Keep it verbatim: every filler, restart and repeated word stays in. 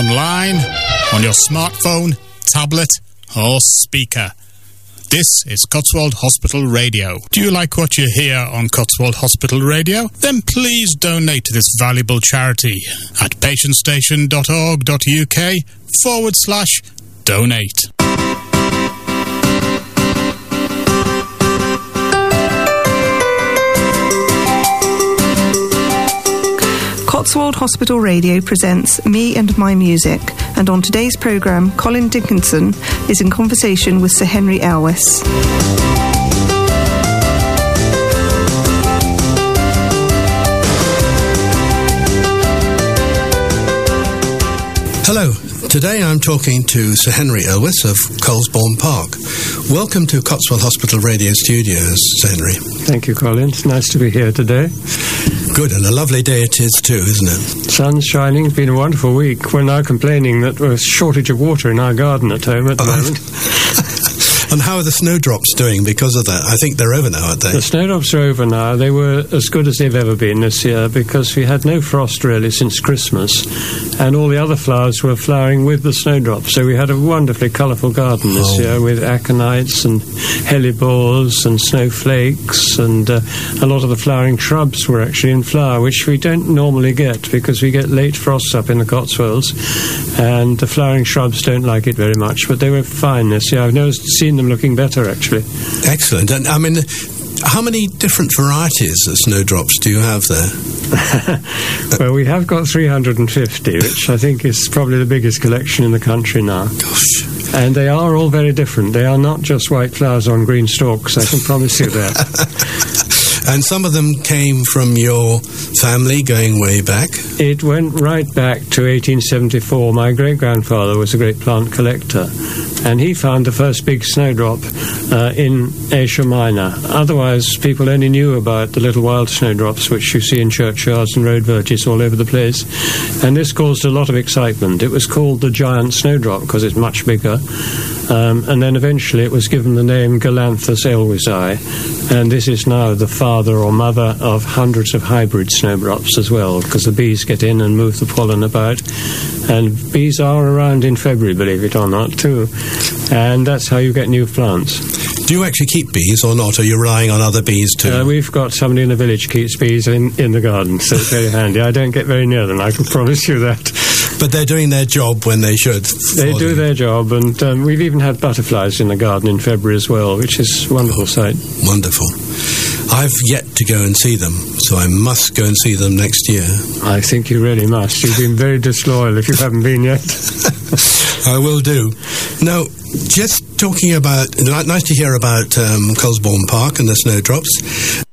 online, on your smartphone, tablet, or speaker. This is Cotswold Hospital Radio. Do you like what you hear on Cotswold Hospital Radio? Then please donate to this valuable charity at patientstation.org.uk forward slash donate. Cotswold Hospital Radio presents Me and My Music, and on today's programme, Colin Dickinson is in conversation with Sir Henry Elwes. Hello. Today I'm talking to Sir Henry Elwes of Colesbourne Park. Welcome to Cotswold Hospital Radio Studios, Sir Henry. Thank you, Colin. It's nice to be here today. Good, and a lovely day it is too, isn't it? Sun's shining. It's been a wonderful week. We're now complaining that there's a shortage of water in our garden at home at the uh, moment. And how are the snowdrops doing because of that? I think they're over now, aren't they? The snowdrops are over now. They were as good as they've ever been this year because we had no frost really since Christmas, and all the other flowers were flowering with the snowdrops. So we had a wonderfully colourful garden this oh. year with aconites and hellebores and snowflakes, and uh, a lot of the flowering shrubs were actually in flower, which we don't normally get because we get late frosts up in the Cotswolds, and the flowering shrubs don't like it very much. But they were fine this year. I've noticed, seen them looking better, actually. Excellent. And I mean, how many different varieties of snowdrops do you have there? Well, we have got three hundred fifty, which I think is probably the biggest collection in the country now. Gosh. And they are all very different. They are not just white flowers on green stalks, I can promise you that. And some of them came from your family going way back? It went right back to eighteen seventy-four. My great-grandfather was a great plant collector, and he found the first big snowdrop uh, in Asia Minor. Otherwise, people only knew about the little wild snowdrops, which you see in churchyards and road verges all over the place. And this caused a lot of excitement. It was called the giant snowdrop because it's much bigger. Um, and then eventually it was given the name Galanthus elwesi, and this is now the father or mother of hundreds of hybrid snowdrops as well, because the bees get in and move the pollen about, and bees are around in February, believe it or not, too, and that's how you get new plants. Do you actually keep bees or not? Are you relying on other bees too? Uh, we've got somebody in the village keeps bees in, in the garden, so it's very handy. I don't get very near them, I can promise you that. But they're doing their job when they should. They do their job, and um, we've even had butterflies in the garden in February as well, which is a wonderful sight. Wonderful. I've yet to go and see them, so I must go and see them next year. I think you really must. You've been very disloyal if you haven't been yet. I will do. Now, just talking about, nice to hear about um, Colesbourne Park and the snowdrops.